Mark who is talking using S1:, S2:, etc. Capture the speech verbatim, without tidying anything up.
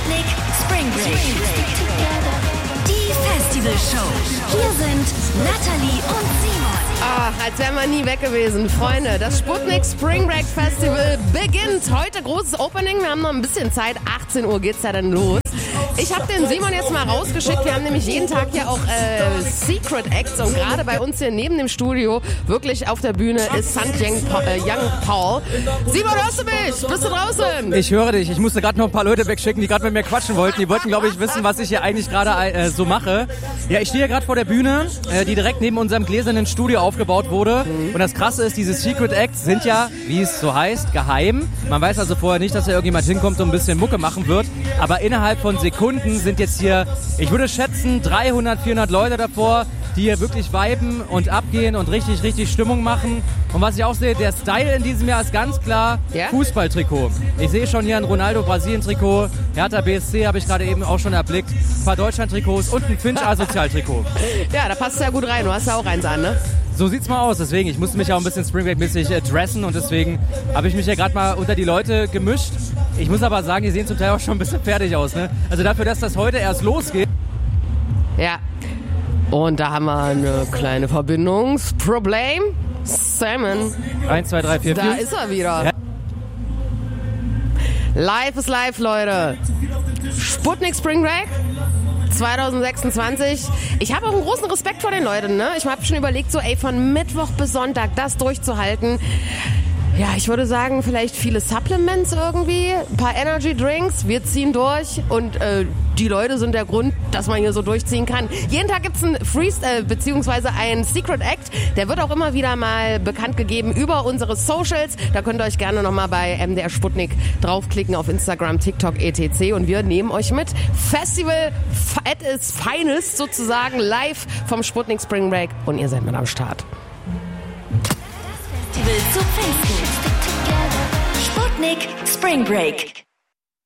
S1: Sputnik Spring Break. Die Festivalshow. Hier sind Natalie und Simon.
S2: Ach, als wären wir nie weg gewesen. Freunde, das Sputnik Spring Break Festival beginnt. Heute großes Opening. Wir haben noch ein bisschen Zeit. achtzehn Uhr geht's ja dann los. Ich habe den Simon jetzt mal rausgeschickt. Wir haben nämlich jeden Tag ja auch äh, Secret Acts. Und gerade bei uns hier neben dem Studio, wirklich auf der Bühne, ist Sun Young, äh, Young Paul. Simon, hörst du mich? Bist du draußen?
S3: Ich höre dich. Ich musste gerade noch ein paar Leute wegschicken, die gerade mit mir quatschen wollten. Die wollten, glaube ich, wissen, was ich hier eigentlich gerade äh, so mache. Ja, ich stehe hier gerade vor der Bühne, äh, die direkt neben unserem gläsernen Studio aufgebaut wurde. Und das Krasse ist, diese Secret Acts sind ja, wie es so heißt, geheim. Man weiß also vorher nicht, dass da irgendjemand hinkommt und ein bisschen Mucke machen wird. Aber innerhalb von Sekunden sind jetzt hier, ich würde schätzen, dreihundert, vierhundert Leute davor, die hier wirklich viben und abgehen und richtig, richtig Stimmung machen. Und was ich auch sehe, der Style in diesem Jahr ist ganz klar
S2: ja?
S3: Fußballtrikot. Ich sehe schon hier ein Ronaldo-Brasilien-Trikot, Hertha B S C habe ich gerade eben auch schon erblickt, ein paar Deutschland-Trikots und ein Finch-Asozial-Trikot.
S2: Ja, da passt ja gut rein. Du hast ja auch eins an, ne?
S3: So sieht's mal aus, deswegen, ich musste mich auch ein bisschen Spring Break-mäßig äh, dressen und deswegen habe ich mich ja gerade mal unter die Leute gemischt. Ich muss aber sagen, die sehen zum Teil auch schon ein bisschen fertig aus, ne? Also dafür, dass das heute erst losgeht.
S2: Ja, und da haben wir eine kleine Verbindungsproblem. Simon.
S3: eins, zwei, drei, vier,
S2: Da
S3: vier.
S2: ist er wieder.
S3: Ja.
S2: Live ist live, Leute. Sputnik Spring Break zwanzig sechsundzwanzig. Ich habe auch einen großen Respekt vor den Leuten, ne? Ich habe schon überlegt, so ey, von Mittwoch bis Sonntag das durchzuhalten. Ja, ich würde sagen, vielleicht viele Supplements irgendwie, ein paar Energy Drinks, wir ziehen durch und äh, die Leute sind der Grund, dass man hier so durchziehen kann. Jeden Tag gibt's einen Freestyle, beziehungsweise einen Secret Act, der wird auch immer wieder mal bekannt gegeben über unsere Socials. Da könnt ihr euch gerne nochmal bei M D R Sputnik draufklicken auf Instagram, TikTok, et cetera. Und wir nehmen euch mit. Festival at its finest sozusagen, live vom Sputnik Spring Break und ihr seid mit am Start.
S1: Festival zu Pfingsten. Sputnik Spring Break.